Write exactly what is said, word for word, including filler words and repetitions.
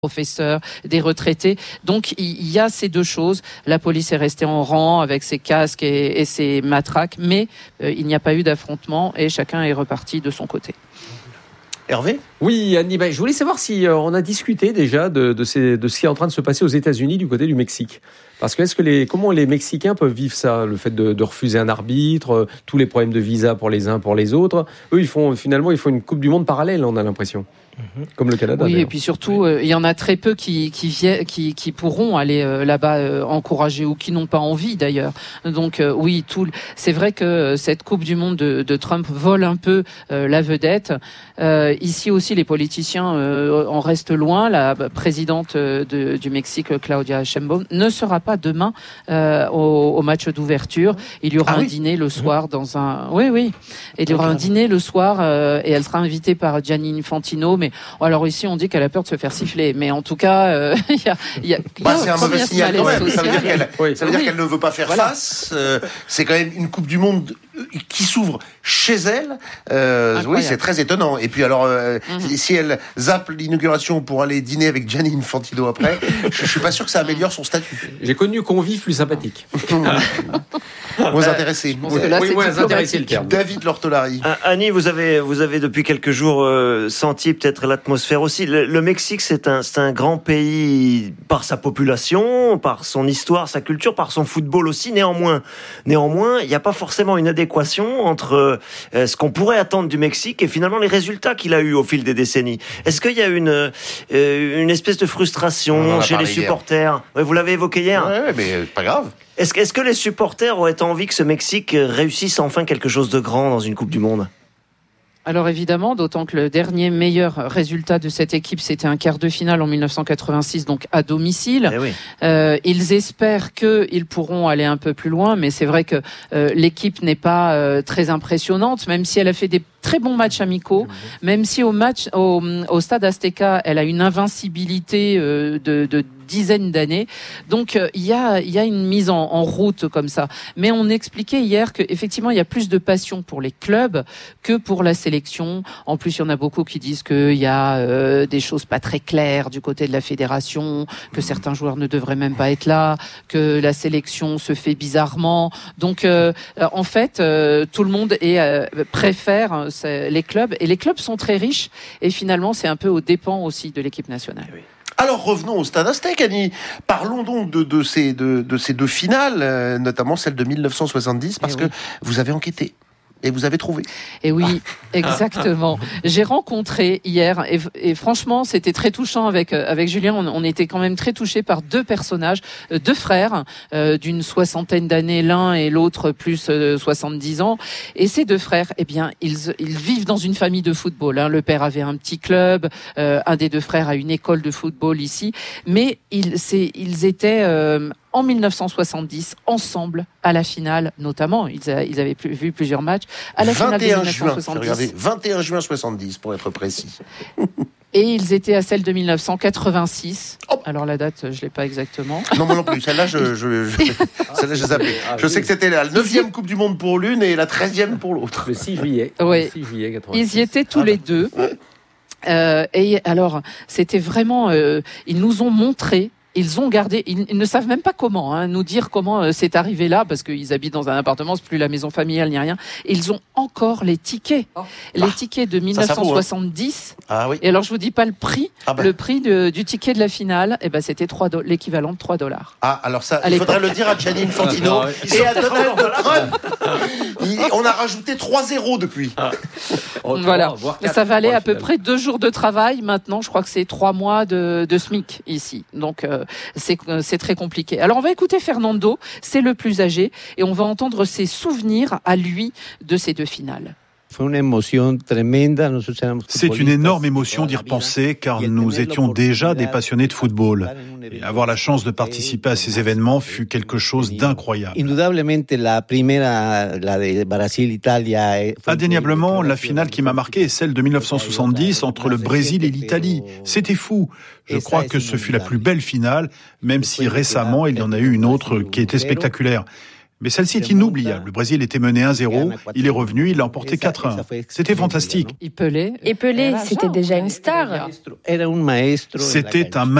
professeurs, des retraités. Donc il y a ces deux choses. La police est restée en rang avec ses casques et, et ses matraques, mais euh, il n'y a pas eu d'affrontement et chacun est reparti de son côté. Hervé ? Oui, Annie, ben, je voulais savoir si euh, on a discuté déjà de, de, ces, de ce qui est en train de se passer aux États-Unis du côté du Mexique. Parce que est-ce que les, comment les Mexicains peuvent vivre ça, le fait de, de refuser un arbitre, euh, tous les problèmes de visa pour les uns, pour les autres. Eux, ils font finalement, ils font une Coupe du Monde parallèle, on a l'impression. Mmh. Comme le Canada. Oui, d'ailleurs. Et puis surtout, euh, il y en a très peu qui qui, viennent, qui, qui pourront aller euh, là-bas euh, encourager ou qui n'ont pas envie d'ailleurs. Donc euh, oui, tout. C'est vrai que euh, cette Coupe du Monde de, de Trump vole un peu euh, la vedette. Euh, ici aussi, les politiciens euh, en restent loin. La présidente de, du Mexique, Claudia Sheinbaum, ne sera pas demain euh, au, au match d'ouverture. Il y aura ah, un oui. dîner le soir dans un. Oui, oui. Il y aura un dîner le soir euh, et elle sera invitée par Gianni Infantino. Mais alors ici, on dit qu'elle a peur de se faire siffler. Mais en tout cas, il euh, y a, y a, bah, y a c'est un mauvais signal quand même. Ça veut dire qu'elle, oui. ça veut dire oui. qu'elle ne veut pas faire voilà. face. Euh, c'est quand même une Coupe du Monde qui s'ouvre chez elle. Euh, oui, c'est très étonnant. Et puis alors, euh, mm-hmm. si elle zappe l'inauguration pour aller dîner avec Gianni Infantino après, je, je suis pas sûr que ça améliore son statut. J'ai connu convive plus sympathique. Moins intéressé. Oui, là, oui, moins intéressé le terme. David Lortolari. Ah, Annie, vous avez, vous avez depuis quelques jours euh, senti peut-être l'atmosphère aussi. Le, le Mexique, c'est un, c'est un grand pays par sa population, par son histoire, sa culture, par son football aussi. Néanmoins, néanmoins, il n'y a pas forcément une adéquation entre euh, ce qu'on pourrait attendre du Mexique et finalement les résultats qu'il a eu au fil des décennies. Est-ce qu'il y a une, euh, une espèce de frustration chez les supporters ? Ouais, vous l'avez évoqué hier. Ouais, mais c'est pas grave. Est-ce, est-ce que les supporters auraient envie que ce Mexique réussisse enfin quelque chose de grand dans une Coupe du Monde ? Alors évidemment, d'autant que le dernier meilleur résultat de cette équipe, c'était un quart de finale en dix-neuf cent quatre-vingt-six, donc à domicile. Eh oui. Euh, ils espèrent qu'ils pourront aller un peu plus loin, mais c'est vrai que euh, l'équipe n'est pas euh, très impressionnante, même si elle a fait des très bons matchs amicaux, même si au match au, au Stade Azteca, elle a une invincibilité euh, de, de dizaines d'années. Donc il euh, y a il y a une mise en, en route comme ça. Mais on expliquait hier que effectivement il y a plus de passion pour les clubs que pour la sélection. En plus, il y en a beaucoup qui disent qu'il y a euh, des choses pas très claires du côté de la fédération, que certains joueurs ne devraient même pas être là, que la sélection se fait bizarrement. Donc euh, en fait, euh, tout le monde est euh, préfère les clubs, et les clubs sont très riches, et finalement c'est un peu aux dépens aussi de l'équipe nationale. Oui. Alors revenons au Stade Azteca, Annie. Parlons donc de, de, ces, de, de ces deux finales, euh, notamment celle de dix-neuf cent soixante-dix, parce et que oui. vous avez enquêté. Et vous avez trouvé. Et oui, exactement. J'ai rencontré hier, et, et franchement, c'était très touchant avec avec Julien. On, on était quand même très touchés par deux personnages, deux frères euh, d'une soixantaine d'années, l'un et l'autre plus euh, soixante-dix ans. Et ces deux frères, eh bien, ils ils vivent dans une famille de football. Hein. Le père avait un petit club, euh, un des deux frères a une école de football ici, mais ils c'est ils étaient euh, en dix-neuf cent soixante-dix, ensemble, à la finale, notamment, ils, a, ils avaient plus, vu plusieurs matchs, à la finale de dix-neuf cent soixante-dix. Regardez, vingt et un juin soixante-dix, pour être précis. Et ils étaient à celle de dix-neuf cent quatre-vingt-six. Oh. Alors la date, je ne l'ai pas exactement. Non, moi non plus. Celle-là, je, je, je, celle-là, je zappé. Je sais que c'était la neuvième Coupe du Monde pour l'une et la treizième pour l'autre. Le six juillet. Oui. Le six juillet quatre-vingt-six. Ils y étaient tous ah, les deux. Ouais. Euh, et alors, c'était vraiment... Euh, ils nous ont montré... Ils ont gardé, ils, ils ne savent même pas comment hein, nous dire comment euh, c'est arrivé là, parce qu'ils habitent dans un appartement, c'est plus la maison familiale ni rien. Et ils ont encore les tickets, oh. les ah. tickets de dix-neuf cent soixante-dix. Hein. Ah oui. Et alors je vous dis pas le prix, ah ben. le prix de, du ticket de la finale, et eh ben c'était trois do- l'équivalent de trois dollars. Ah alors ça, il faudrait le dire à Gianni Infantino ah, ouais. et à Donald Trump. On a rajouté trois zéros depuis. Ah. Voilà. Mais ça valait à peu près deux jours de travail. Maintenant, je crois que c'est trois mois de, de SMIC ici. Donc euh, C'est, c'est très compliqué. Alors on va écouter Fernando, c'est le plus âgé, et on va entendre ses souvenirs à lui de ces deux finales. C'est une énorme émotion d'y repenser, car nous étions déjà des passionnés de football. Et avoir la chance de participer à ces événements fut quelque chose d'incroyable. Indéniablement, la finale qui m'a marqué est celle de dix-neuf cent soixante-dix entre le Brésil et l'Italie. C'était fou. Je crois que ce fut la plus belle finale, même si récemment il y en a eu une autre qui était spectaculaire. Mais celle-ci est inoubliable. Le Brésil était mené un zéro, il est revenu, il l'a emporté quatre un. C'était fantastique. Et Pelé, Et Pelé, c'était déjà une star. C'était un